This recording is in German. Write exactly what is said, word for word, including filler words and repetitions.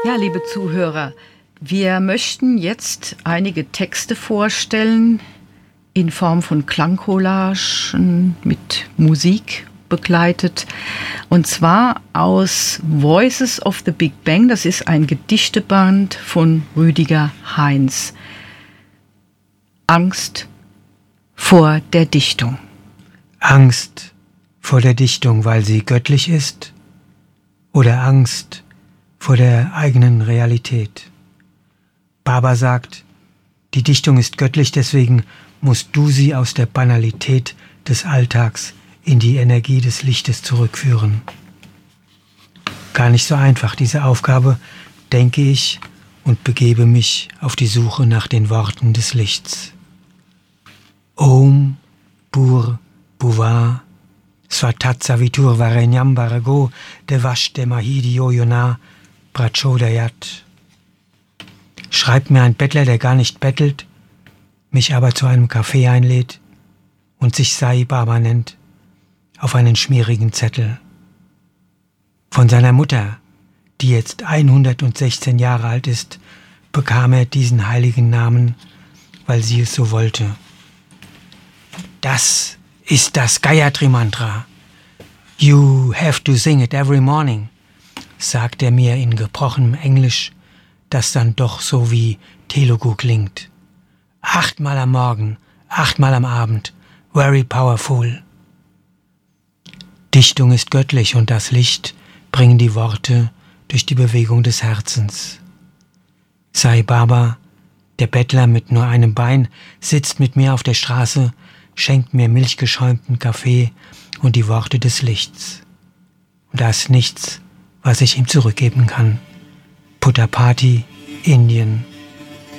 Ja, liebe Zuhörer, wir möchten jetzt einige Texte vorstellen in Form von Klangcollagen mit Musik begleitet. Und zwar aus Voices of the Big Bang. Das ist ein Gedichteband von Rüdiger Heinz. Angst vor der Dichtung. Angst vor der Dichtung, weil sie göttlich ist? Oder Angst vor der eigenen Realität? Baba sagt, die Dichtung ist göttlich, deswegen musst du sie aus der Banalität des Alltags in die Energie des Lichtes zurückführen. Gar nicht so einfach, diese Aufgabe, denke ich, und begebe mich auf die Suche nach den Worten des Lichts. Om Bur Buva Svatat Savitur Varenyam Barago Devash Demahidi Oyona Prachodayat. Schreibt mir ein Bettler, der gar nicht bettelt, mich aber zu einem Café einlädt und sich Sai Baba nennt, auf einen schmierigen Zettel. Von seiner Mutter, die jetzt hundertsechzehn Jahre alt ist, bekam er diesen heiligen Namen, weil sie es so wollte. Das ist das Gayatri Mantra. You have to sing it every morning, sagt er mir in gebrochenem Englisch, das dann doch so wie Telugu klingt. Achtmal am Morgen, achtmal am Abend, very powerful. Dichtung ist göttlich und das Licht bringen die Worte durch die Bewegung des Herzens. Sai Baba, der Bettler mit nur einem Bein, sitzt mit mir auf der Straße, schenkt mir milchgeschäumten Kaffee und die Worte des Lichts. Und da ist nichts, was ich ihm zurückgeben kann. Puttapati, Indien,